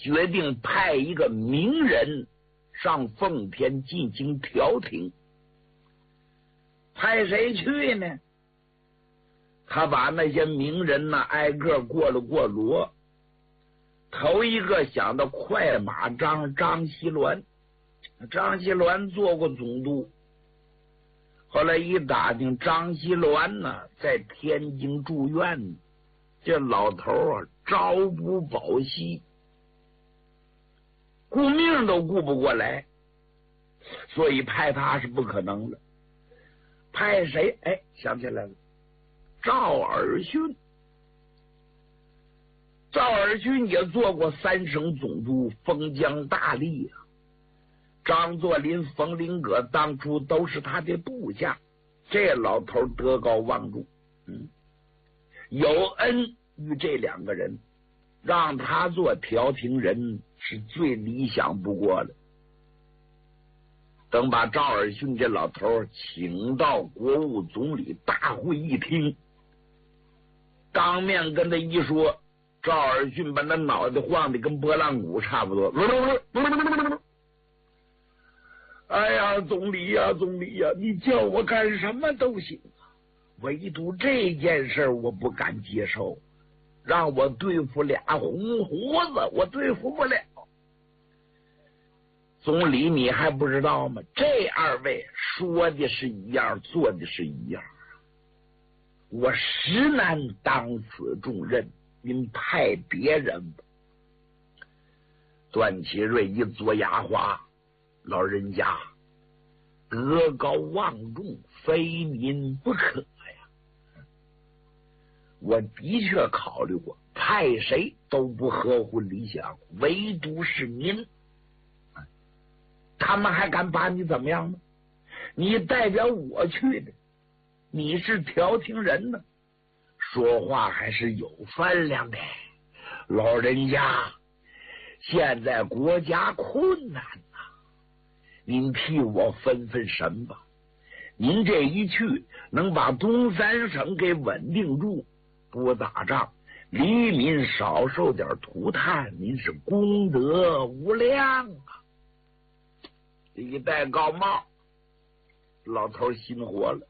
决定派一个名人上奉天进行调停。派谁去呢？他把那些名人呢挨个过了过罗。头一个想到快马张锡銮，张锡銮做过总督，后来一打听，张锡銮呢在天津住院，这老头啊朝不保夕，顾命都顾不过来，所以派他是不可能的。派谁？哎，想起来了，赵尔巽。赵尔巽也做过三省总督，封疆大吏啊。张作霖、冯麟阁当初都是他的部下，这老头德高望重，有恩于这两个人，让他做调停人是最理想不过了。等把赵尔巽这老头请到国务总理大会一听，当面跟他一说，赵尔巽把那脑袋晃得跟拨浪鼓差不多。哎呀，总理呀，总理呀，你叫我干什么都行，唯独这件事我不敢接受，让我对付俩红胡子，我对付不了。总理，你还不知道吗？这二位说的是一样，做的是一样，我实难当此重任，您派别人吧。段祺瑞一嘬牙花，老人家德高望重，非您不可呀。我的确考虑过，派谁都不合乎理想，唯独是您。他们还敢把你怎么样呢？你代表我去的，你是调停人呢，说话还是有分量的。老人家，现在国家困难呐，您替我分分神吧。您这一去，能把东三省给稳定住，不打仗，黎民少受点涂炭，您是功德无量啊！一戴高帽，老头心活了。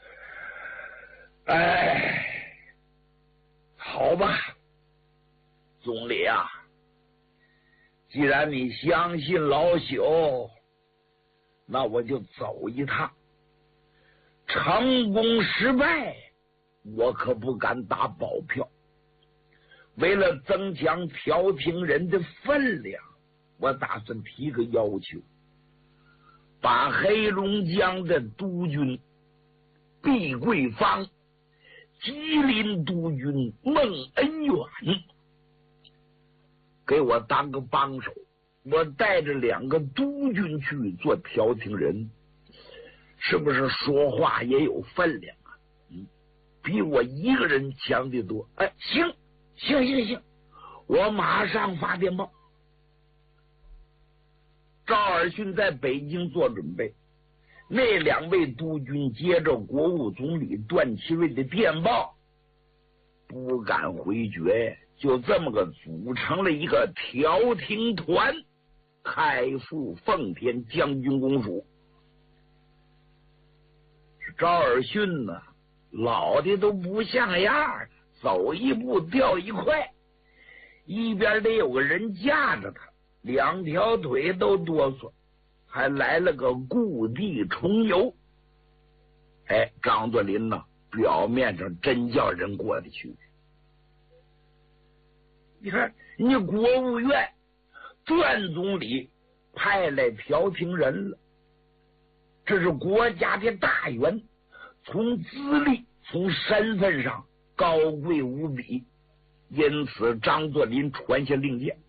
哎，好吧，总理啊，既然你相信老朽，那我就走一趟。成功失败，我可不敢打保票。为了增强调停人的分量，我打算提个要求，把黑龙江的督军毕桂芳、吉林督军孟恩远给我当个帮手，我带着2个督军去做调停人，是不是说话也有分量啊？比我一个人强得多。哎，行，我马上发电报。赵尔巽在北京做准备，那2位督军接着国务总理段祺瑞的电报，不敢回绝，就这么个组成了一个调停团，开赴奉天将军公署。赵尔巽呢，老的都不像样，走一步掉一块，一边得有个人架着他，2条腿都哆嗦，还来了个故地重游。哎，张作霖呢，表面上真叫人过得去。你看，人家国务院段总理派来调停人了，这是国家的大员，从资历、从身份上高贵无比，因此张作霖传下令箭，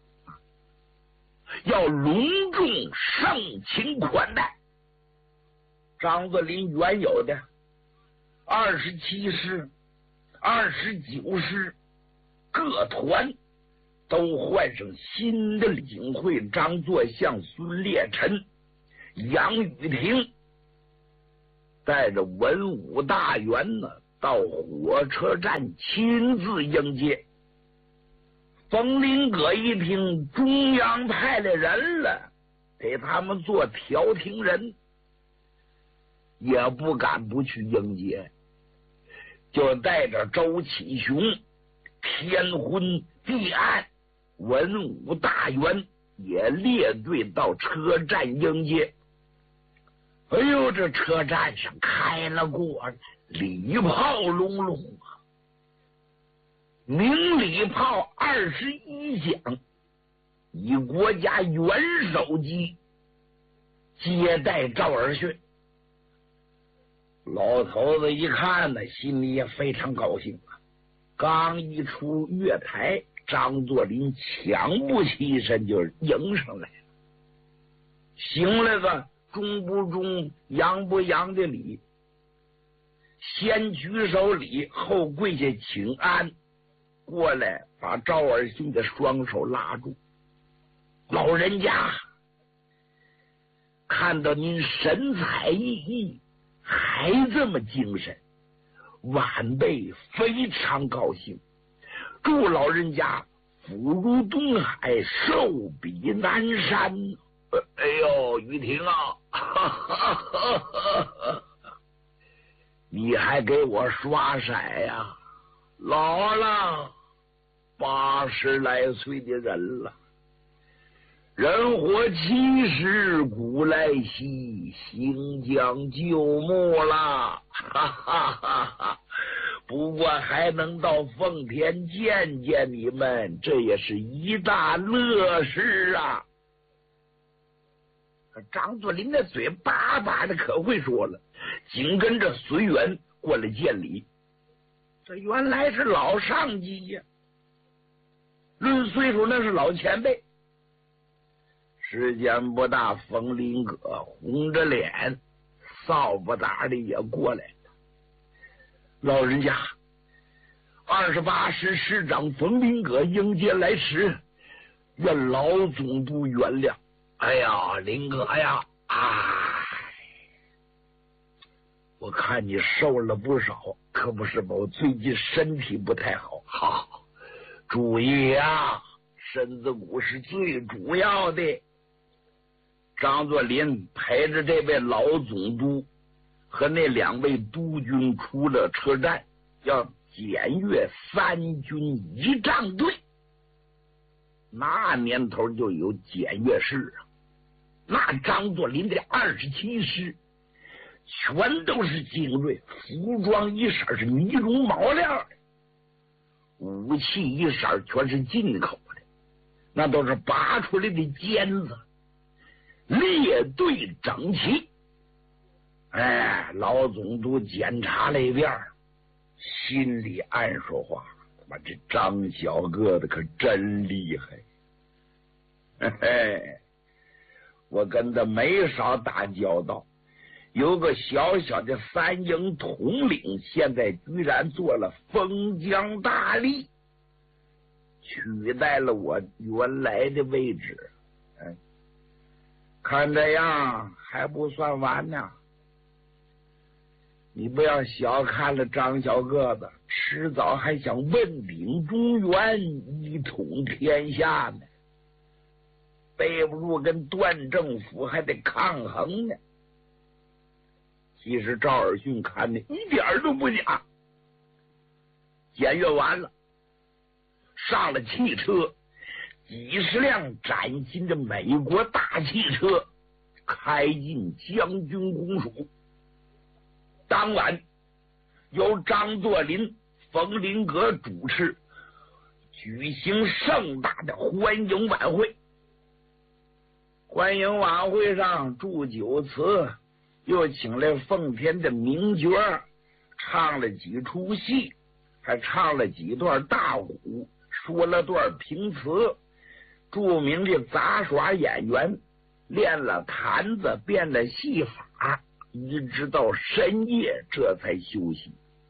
要隆重盛情款待。张作霖原有的27师、29师各团都换上新的领会，张作相、孙烈臣、杨雨婷带着文武大员呢，到火车站亲自迎接。 冯林阁一听中央派来人了，给他们做调停人，也不敢不去迎接，就带着周启雄、天昏地暗、文武大员也列队到车站迎接。哎呦，这车站上开了过礼炮隆隆啊，鸣礼炮21响，以国家元首级接待赵尔巽。老头子一看呢，心里也非常高兴啊。刚一出月台，张作霖抢步起身就迎上来了，行了个中不中洋不洋的礼，先举手礼，后跪下请安，过来把赵尔巽的双手拉住。老人家，看到您神采奕奕，还这么精神，晚辈非常高兴，祝老人家福如东海，寿比南山。哎呦，于婷啊，你还给我刷色呀？老了，80来岁的人了，人活70，古来稀，行将就木了。哈哈哈哈！不过还能到奉天见见你们，这也是一大乐事啊！张作霖的嘴巴巴的可会说了，紧跟着随员过来见礼。这原来是老上级呀，论岁数那是老前辈。时间不大，冯林阁红着脸，扫不打的也过来了。老人家，28师师长冯林阁迎接来迟，愿老总督原谅。哎呀，林哥呀，我看你瘦了不少，可不是吧？我最近身体不太好，好，注意啊，身子骨是最主要的。张作霖陪着这位老总督和那2位督军出了车站，要检阅3军仪仗队。那年头就有检阅室啊，那张作霖的27师全都是精锐，服装一色是呢绒毛料的，武器一色全是进口的，那都是拔出来的尖子，列队整齐。哎，老总督检查了一遍，心里暗说话：他妈这张小个子可真厉害！嘿嘿，我跟他没少打交道，有个小小的3营统领，现在居然做了封疆大吏，取代了我原来的位置。看这样还不算完呢，你不要小看了张小个子，迟早还想问鼎中原，一统天下呢。背不住跟段政府还得抗衡呢。其实赵尔巽看的一点都不假。检阅完了，上了汽车，几十辆崭新的美国大汽车开进将军公署。当晚由张作霖、冯林阁主持，举行盛大的欢迎晚会。欢迎晚会上祝酒词，又请来奉天的名角，唱了几出戏，还唱了几段大鼓，说了段评词。著名的杂耍演员练了坛子，变了戏法，一直到深夜这才休息。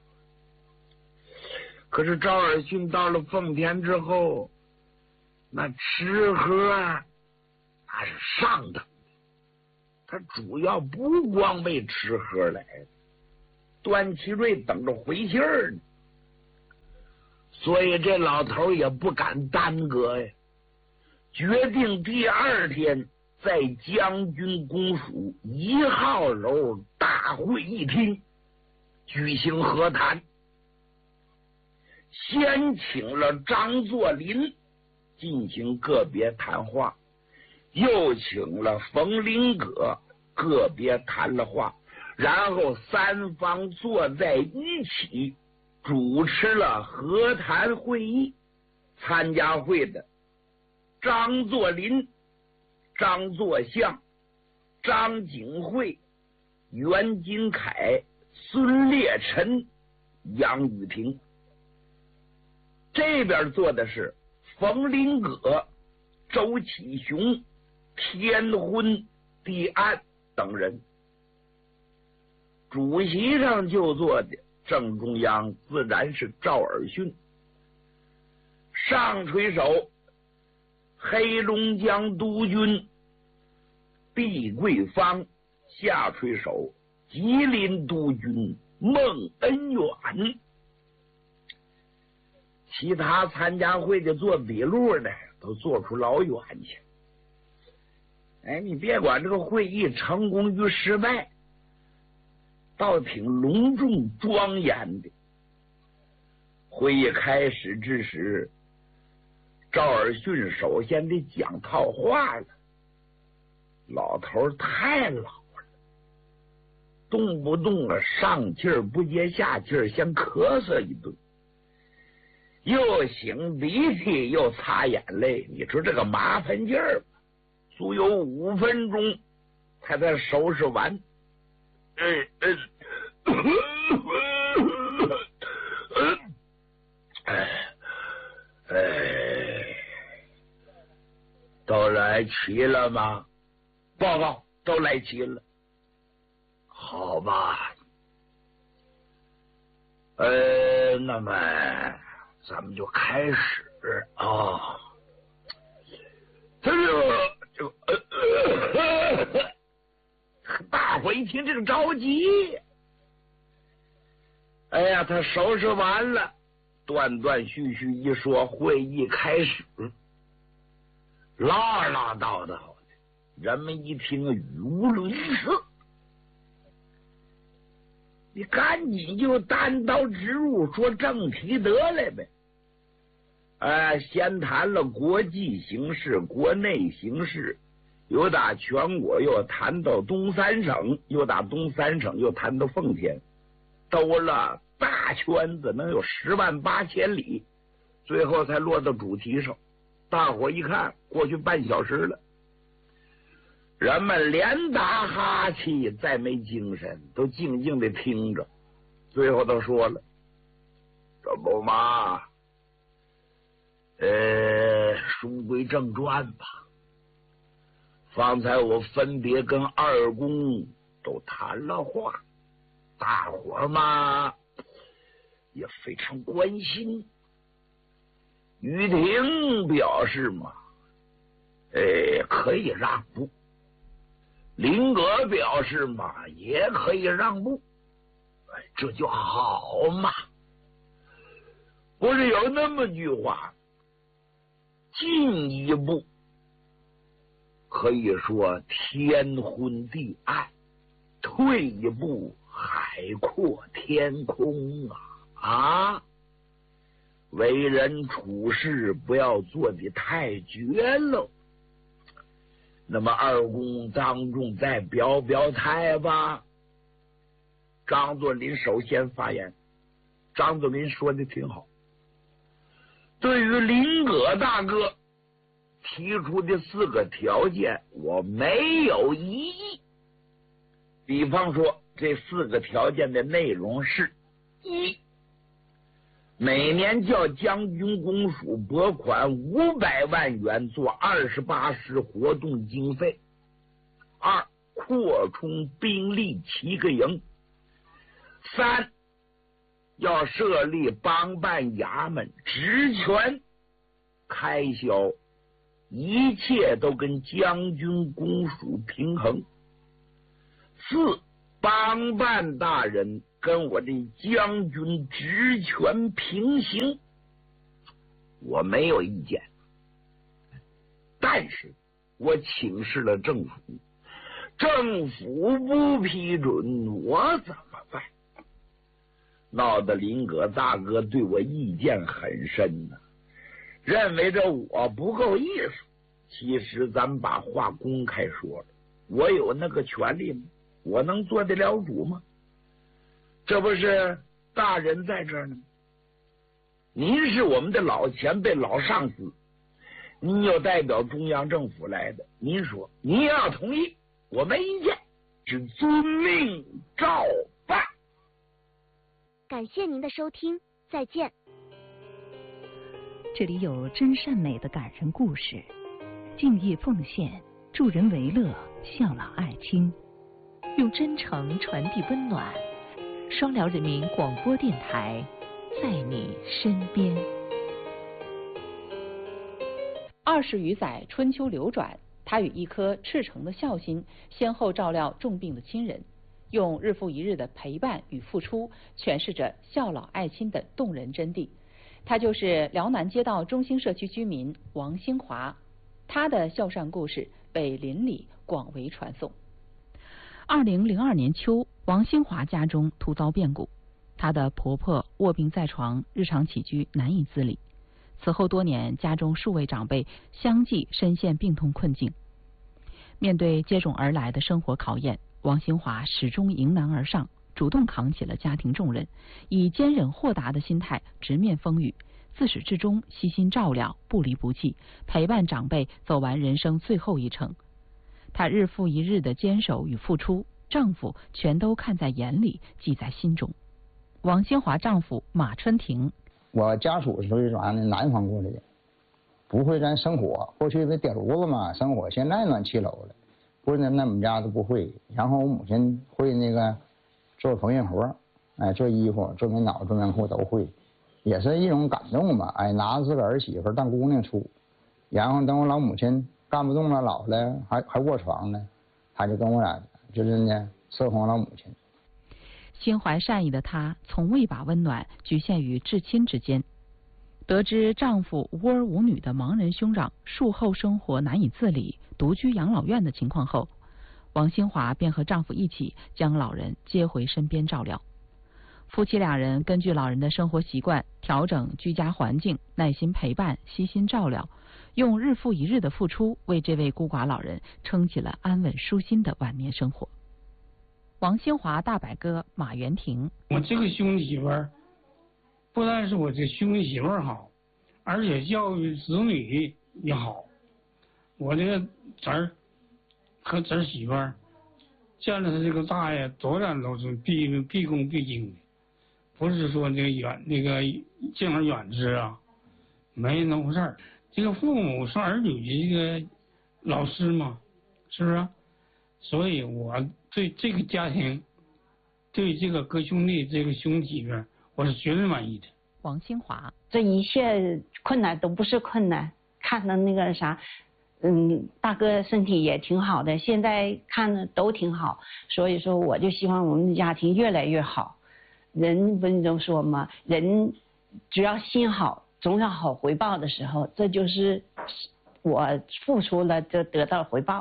可是赵尔巽到了奉天之后，那吃喝那是上等的，他主要不光为吃喝来的，段祺瑞等着回信儿呢。 所以这老头也不敢耽搁呀，决定第二天在将军公署1号楼大会议厅举行和谈，先请了张作霖进行个别谈话，又请了冯麟葛个别谈了话，然后三方坐在一起主持了和谈会议。参加会的张作霖、张作相、张景惠、袁金凯、孙烈臣、杨雨婷。这边坐的是冯麟葛、周启雄、天昏、地安等人。主席上就坐的正中央自然是赵尔巽，上垂手黑龙江督军毕桂芳，下垂手吉林督军孟恩远。其他参加会的做笔录的都做出老远去。哎，你别管这个会议成功与失败，倒挺隆重庄严的。会议开始之时，赵尔巽首先得讲套话了。老头太老了，动不动了上气儿不接下气儿，先咳嗽一顿，又擤鼻涕又擦眼泪，你说这个麻烦劲儿吧，足有5分钟才才收拾完。都来齐了吗？报告，都来齐了。好吧，那么咱们就开始啊。他就大伙一听这个着急，哎呀，他收拾完了，断断续续一说，会议开始，唠唠叨叨的，人们一听语无伦次。你赶紧就单刀直入，说正题得来呗。先谈了国际形势、国内形势，又打全国，又谈到东三省，又打东三省，又谈到奉天，兜了大圈子，能有10万8千里，最后才落到主题上。大伙一看，过去半小时了，人们连打哈气，再没精神，都静静的听着。最后都说了：“这不嘛，书归正传吧。方才我分别跟二公都谈了话，大伙儿嘛也非常关心。于婷表示嘛，可以让步；麟葛表示嘛，也可以让步。这就好嘛。不是有那么句话，进一步可以说天昏地暗，退一步海阔天空啊！为人处事不要做得太绝喽。那么二公当众再表表态吧。张作霖首先发言，张作霖说的挺好。对于麟葛大哥提出的4个条件，我没有异议。比方说，这4个条件的内容是：一，每年叫将军公署拨款500万元做28师活动经费；二，扩充兵力7个营；三，要设立帮办衙门，职权开销一切都跟将军公署平衡；四，帮办大人跟我的将军职权平行； 我没有意见，但是我请示了政府，政府不批准，我怎么办？闹得林葛大哥对我意见很深呢，认为着我不够意思。其实咱们把话公开说了，我有那个权利吗？我能做得了主吗？这不是大人在这儿呢，您是我们的老前辈、老上司，您又代表中央政府来的，您说您要同意，我没意见，只遵命照办。 感谢您的收听，再见。 这里有真善美的感人故事，敬业奉献，助人为乐，孝老爱亲，用真诚传递温暖。双辽人民广播电台，在你身边。 20余载春秋流转，他与一颗赤诚的孝心，先后照料重病的亲人，用日复一日的陪伴与付出，诠释着孝老爱亲的动人真谛。他就是辽南街道中兴社区居民王兴华，他的孝善故事被邻里广为传颂。 2002年秋，王兴华家中突遭变故，她的婆婆卧病在床，日常起居难以自理。此后多年，家中数位长辈相继深陷病痛困境。面对接踵而来的生活考验，王兴华始终迎难而上，主动扛起了家庭重任，以坚忍豁达的心态直面风雨，自始至终悉心照料，不离不弃，陪伴长辈走完人生最后一程。她日复一日的坚守与付出，丈夫全都看在眼里，记在心中。王兴华丈夫马春庭， 我家属属于咱南方过来的，不会咱生火，过去的电炉子嘛生火，现在暖气楼了，不是那我们家都不会。然后我母亲会那个做缝纫活，做衣服、做棉袄、做棉裤都会，也是一种感动吧。拿着自个儿媳妇当姑娘处，然后等我老母亲干不动了，老了还卧床呢，他就跟我俩就是呢伺候老母亲。 心怀善意的她，从未把温暖局限于至亲之间。得知丈夫无儿无女的盲人兄长术后生活难以自理，独居养老院的情况后，王兴华便和丈夫一起将老人接回身边照料。夫妻两人根据老人的生活习惯，调整居家环境，耐心陪伴，悉心照料，用日复一日的付出，为这位孤寡老人撑起了安稳舒心的晚年生活。王兴华大伯哥马元庭， 我这个兄弟媳妇儿，不但是我这兄弟媳妇儿好，而且教育子女也好。我这个侄儿和侄媳妇儿见了他这个大爷，多然都是毕恭毕敬的，不是说那个敬而远之啊，没那回事儿。这个父母是儿女的这个老师嘛，是不是？所以我对这个家庭，对这个哥兄弟这个兄弟媳妇，我是绝对满意的。 王兴华， 这一切困难都不是困难，看的那个啥，大哥身体也挺好的，现在看的都挺好，所以说我就希望我们的家庭越来越好。人不是都说吗？人只要心好，总有好回报的时候，这就是我付出了就得到回报。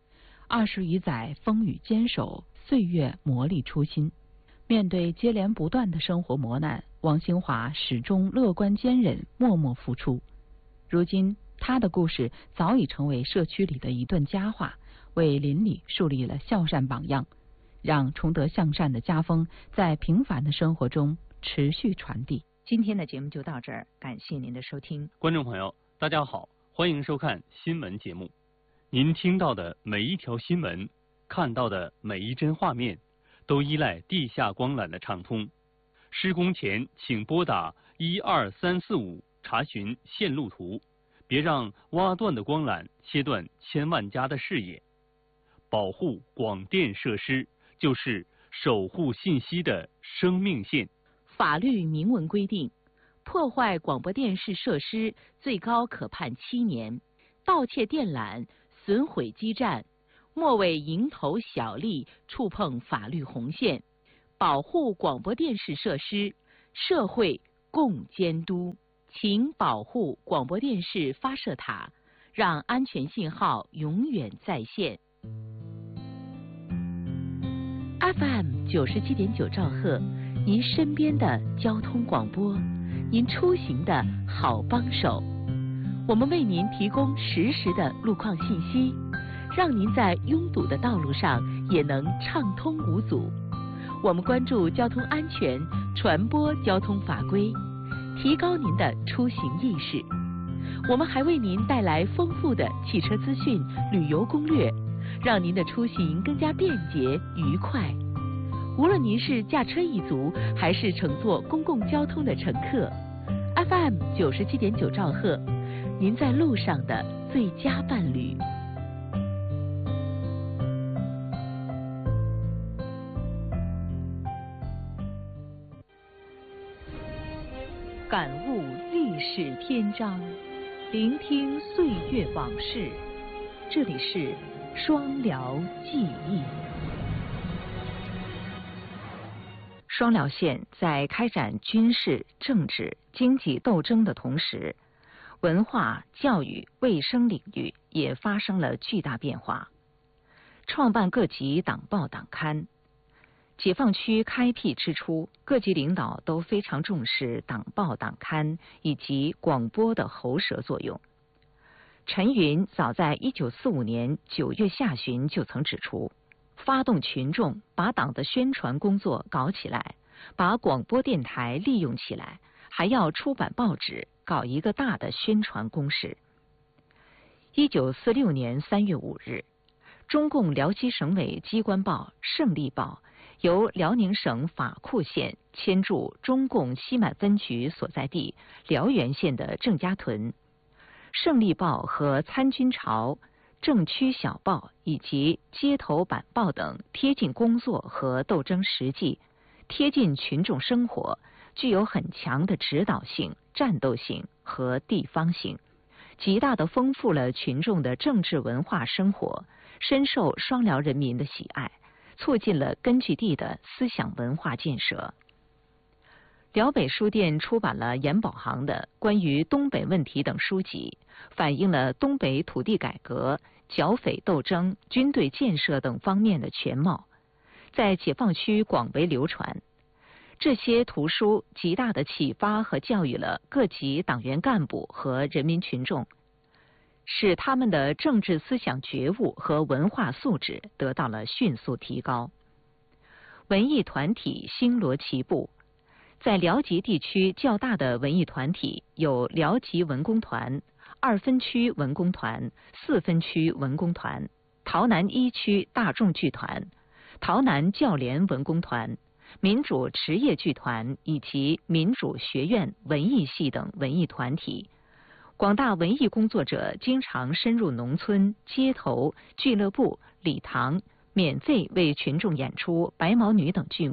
20余载风雨坚守，岁月磨砺初心。面对接连不断的生活磨难，王兴华始终乐观坚忍，默默付出。如今，他的故事早已成为社区里的一段佳话，为邻里树立了孝善榜样，让崇德向善的家风在平凡的生活中持续传递。今天的节目就到这儿，感谢您的收听。 观众朋友，大家好，欢迎收看新闻节目。您听到的每一条新闻，看到的每一帧画面，都依赖地下光缆的畅通。施工前请拨打12345查询线路图，别让挖断的光缆切断千万家的视野。保护广电设施，就是守护信息的生命线。 法律明文规定，破坏广播电视设施最高可判7年，盗窃电缆、损毁基站，莫为蝇头小利，触碰法律红线。保护广播电视设施，社会共监督。 请保护广播电视发射塔，让安全信号永远在线。FM 97.9兆赫，您身边的交通广播，您出行的好帮手。我们为您提供实时的路况信息，让您在拥堵的道路上也能畅通无阻。我们关注交通安全，传播交通法规，提高您的出行意识。我们还为您带来丰富的汽车资讯、旅游攻略，让您的出行更加便捷愉快。无论您是驾车一族，还是乘坐公共交通的乘客， FM 97.9兆赫，您在路上的最佳伴侣。感悟历史篇章，聆听岁月往事。这里是双辽记忆。双辽县在开展军事、政治、经济斗争的同时，文化、教育、卫生领域也发生了巨大变化。创办各级党报党刊。解放区开辟之初，各级领导都非常重视党报党刊以及广播的喉舌作用。陈云早在1945年9月下旬就曾指出，发动群众把党的宣传工作搞起来，把广播电台利用起来，还要出版报纸，搞一个大的宣传攻势。1946年3月5日，中共辽西省委机关报《胜利报》由辽宁省法库县迁驻中共西满分局所在地辽源县的郑家屯。胜利报和参军潮、政区小报以及街头板报等贴近工作和斗争实际，贴近群众生活，具有很强的指导性、战斗性和地方性，极大地丰富了群众的政治文化生活，深受双辽人民的喜爱，促进了根据地的思想文化建设。辽北书店出版了严保行的关于东北问题等书籍，反映了东北土地改革、剿匪斗争、军队建设等方面的全貌，在解放区广为流传。这些图书极大地启发和教育了各级党员干部和人民群众，使他们的政治思想觉悟和文化素质得到了迅速提高。文艺团体星罗棋布，在辽吉地区较大的文艺团体有辽吉文工团、2分区文工团、4分区文工团、洮南1区大众剧团、洮南教联文工团、民主职业剧团以及民主学院文艺系等文艺团体。广大文艺工作者经常深入农村、街头、俱乐部、礼堂，免费为群众演出《白毛女》等剧目。